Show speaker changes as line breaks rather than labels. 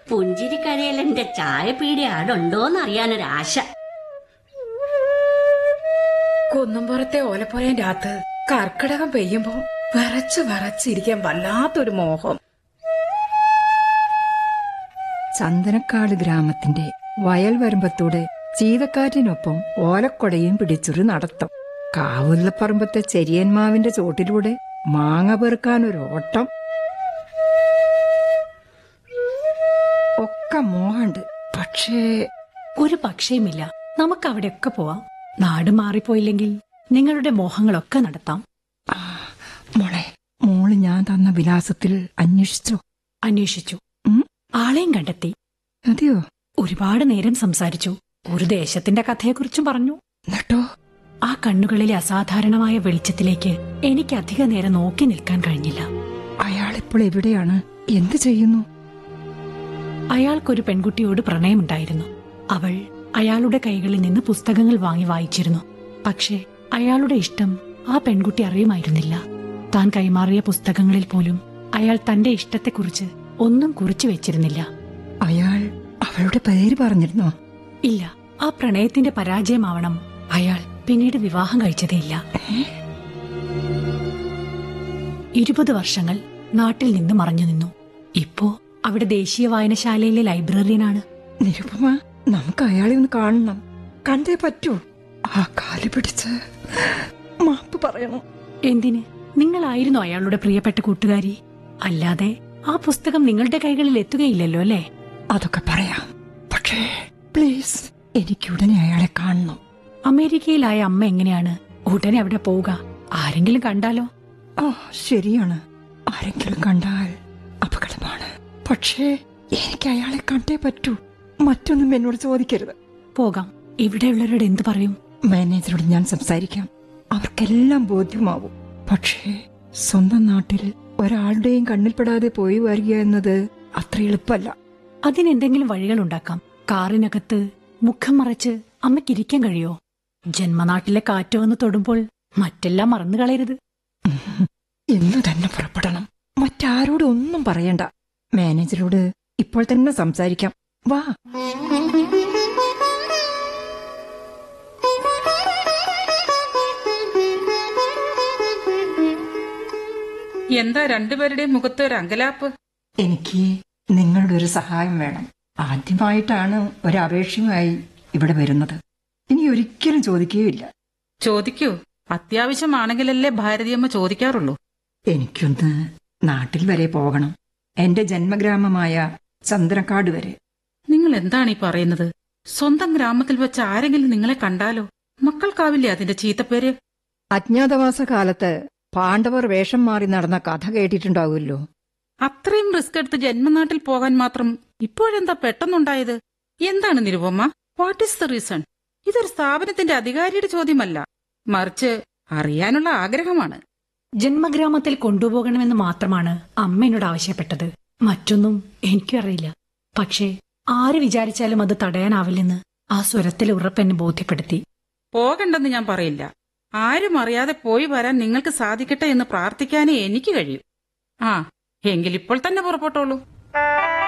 പുഞ്ചിരിക്കരയിലെന്റെ ചായപ്പീടി ആടുണ്ടോന്നറിയാനൊരാശ.
കുന്നുംപുറത്തെ ഓലപ്പുരേന്റെ അകത്ത് കർക്കിടകം പെയ്യുമ്പോ വിറച്ചിരിക്കാൻ വല്ലാത്തൊരു മോഹം.
ചന്ദനക്കാട് ഗ്രാമത്തിന്റെ വയൽ വരമ്പത്തൂടെ ചീതക്കാറ്റിനൊപ്പം ഓലക്കൊടയും പിടിച്ചൊരു നടത്തം. കാവുള്ളപ്പറമ്പത്തെ ചെരിയന്മാവിന്റെ ചോട്ടിലൂടെ മാങ്ങ പെറുക്കാനൊരു ഓട്ടം. ഒക്കെ മോഹമുണ്ട്. പക്ഷേ
ഒരു പക്ഷേമില്ല. നമുക്ക് അവിടെയൊക്കെ പോവാം. നാട് മാറിപ്പോയില്ലെങ്കിൽ നിങ്ങളുടെ മോഹങ്ങളൊക്കെ നടത്താം.
മോള് ഞാൻ തന്ന വിലാസത്തിൽ അന്വേഷിച്ചോ?
അന്വേഷിച്ചു. ആളെയും കണ്ടെത്തി.
അതെയോ?
ഒരുപാട് നേരം സംസാരിച്ചു. ഒരു ദേശത്തിന്റെ കഥയെക്കുറിച്ചും പറഞ്ഞു.
എന്നിട്ടോ?
ആ കണ്ണുകളിലെ അസാധാരണമായ വെളിച്ചത്തിലേക്ക് എനിക്ക് അധിക നേരം നോക്കി നിൽക്കാൻ കഴിഞ്ഞില്ല.
അയാളിപ്പോൾ എവിടെയാണ്? എന്ത് ചെയ്യുന്നു?
അയാൾക്കൊരു പെൺകുട്ടിയോട് പ്രണയമുണ്ടായിരുന്നു. അവൾ അയാളുടെ കൈകളിൽ നിന്ന് പുസ്തകങ്ങൾ വാങ്ങി വായിച്ചിരുന്നു. പക്ഷേ അയാളുടെ ഇഷ്ടം ആ പെൺകുട്ടി അറിയുമായിരുന്നില്ല. താൻ കൈമാറിയ പുസ്തകങ്ങളിൽ പോലും അയാൾ തന്റെ ഇഷ്ടത്തെക്കുറിച്ച് ഒന്നും കുറിച്ചു വെച്ചിരുന്നില്ല.
അയാൾ അവളുടെ പേര് പറഞ്ഞിരുന്നോ?
ഇല്ല. ആ പ്രണയത്തിന്റെ പരാജയമാവണം അയാൾ പിന്നീട് വിവാഹം കഴിച്ചതേയില്ല. 20 വർഷങ്ങൾ നാട്ടിൽ നിന്ന് മറഞ്ഞു നിന്നു. ഇപ്പോ അവിടെ ദേശീയ വായനശാലയിലെ ലൈബ്രറിയനാണ്.
നിരുപമ, നമുക്ക് അയാളെ ഒന്ന് കാണണം. കണ്ടേ പറ്റൂ. ആ കാല് പിടിച്ച് മാപ്പ് പറയണം.
എന്തിന്? നിങ്ങളായിരുന്നു അയാളുടെ പ്രിയപ്പെട്ട കൂട്ടുകാരി. അല്ലാതെ ആ പുസ്തകം നിങ്ങളുടെ കൈകളിൽ എത്തുകയില്ലല്ലോ അല്ലേ?
അതൊക്കെ പറയാം. പക്ഷേ പ്ലീസ്, എനിക്ക് ഉടനെ അയാളെ കാണണം.
അമേരിക്കയിലായ അമ്മ എങ്ങനെയാണ് ഉടനെ അവിടെ പോവുക? ആരെങ്കിലും കണ്ടാലോ?
ശരിയാണ്, ആരെങ്കിലും കണ്ടാൽ അപകടമാണ്. പക്ഷേ എനിക്ക് അയാളെ കണ്ടേ പറ്റൂ. മറ്റൊന്നും എന്നോട് ചോദിക്കരുത്.
പോകാം. ഇവിടെയുള്ളവരോട് എന്തു പറയും?
മാനേജറോട് ഞാൻ സംസാരിക്കാം. അവർക്കെല്ലാം ബോധ്യമാവും. പക്ഷേ സ്വന്തം നാട്ടിൽ ഒരാളുടെയും കണ്ണിൽപ്പെടാതെ പോയി വരിക എന്നത് അത്ര എളുപ്പമല്ല.
അതിനെന്തെങ്കിലും വഴികളുണ്ടാക്കാം. കാറിനകത്ത് മുഖം മറച്ച് അമ്മയ്ക്കിരിക്കാൻ കഴിയോ? ജന്മനാട്ടിലെ കാറ്റ് വന്ന് തൊടുമ്പോൾ മറ്റെല്ലാം മറന്നു കളയരുത്.
ഇന്ന് തന്നെ പുറപ്പെടണം. മറ്റാരോടും ഒന്നും പറയണ്ട. മാനേജറോട് ഇപ്പോൾ തന്നെ സംസാരിക്കാം. വാ.
എന്താ രണ്ടുപേരുടെയും മുഖത്ത് ഒരു അങ്കലാപ്പ്?
എനിക്ക് നിങ്ങളുടെ ഒരു സഹായം വേണം. ആദ്യമായിട്ടാണ് ഒരപേക്ഷയുമായി ഇവിടെ വരുന്നത്. ഇനി ഒരിക്കലും ചോദിക്കുകയില്ല.
ചോദിക്കൂ. അത്യാവശ്യമാണെങ്കിലല്ലേ ഭാരതിയമ്മ ചോദിക്കാറുള്ളൂ.
എനിക്കൊന്ന് നാട്ടിൽ വരെ പോകണം. എന്റെ ജന്മഗ്രാമമായ ചന്ദ്രക്കാട് വരെ.
നിങ്ങൾ എന്താണ് ഈ പറയുന്നത്? സ്വന്തം ഗ്രാമത്തിൽ വെച്ച് ആരെങ്കിലും നിങ്ങളെ കണ്ടാലോ? മക്കൾക്കാവില്ലേ അതിന്റെ ചീത്തപ്പേര്?
അജ്ഞാതവാസ കാലത്ത് പാണ്ഡവർ വേഷം മാറി നടന്ന കഥ കേട്ടിട്ടുണ്ടാവുമല്ലോ.
അത്രയും റിസ്ക് എടുത്ത് ജന്മനാട്ടിൽ പോകാൻ മാത്രം ഇപ്പോഴെന്താ പെട്ടെന്നുണ്ടായത്? എന്താണ് നിരുപമ? What is the reason? ഇതൊരു സ്ഥാപനത്തിന്റെ അധികാരിയുടെ ചോദ്യമല്ല, മറിച്ച് അറിയാനുള്ള ആഗ്രഹമാണ്.
ജന്മഗ്രാമത്തിൽ കൊണ്ടുപോകണമെന്ന് മാത്രമാണ് അമ്മ എന്നോട് ആവശ്യപ്പെട്ടത്. മറ്റൊന്നും എനിക്കും അറിയില്ല. പക്ഷേ ആര് വിചാരിച്ചാലും അത് തടയാനാവില്ലെന്ന് ആ സ്വരത്തിൽ ഉറപ്പെന്നെ ബോധ്യപ്പെടുത്തി.
പോകണ്ടെന്ന് ഞാൻ പറയില്ല. ആരും അറിയാതെ പോയി വരാൻ നിങ്ങൾക്ക് സാധിക്കട്ടെ എന്ന് പ്രാർത്ഥിക്കാനേ എനിക്ക് കഴിയും. എങ്കിലിപ്പോൾ തന്നെ പുറപ്പെട്ടോളൂ.